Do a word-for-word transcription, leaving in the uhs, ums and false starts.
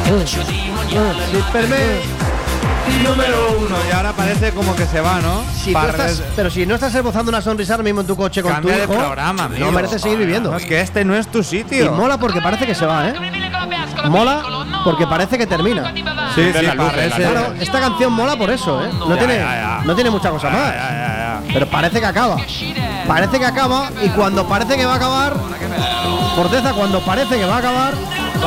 Número uno. Y ahora parece como que se va, ¿no? Si tú estás, pero si no estás esbozando una sonrisa ahora mismo en tu coche con Cambia tu de hijo, programa, amigo. no mereces seguir viviendo. No, es que este no es tu sitio. Y mola porque parece que se va, ¿eh? Mola porque parece que termina. Sí, sí, la luz, parece. la Claro, esta canción mola por eso, ¿eh? No Ya, tiene, ya, ya. no tiene mucha cosa Ya, más. ya, ya, ya. Pero parece que acaba. Parece que acaba y cuando parece que va a acabar, Forteza, cuando parece que va a acabar,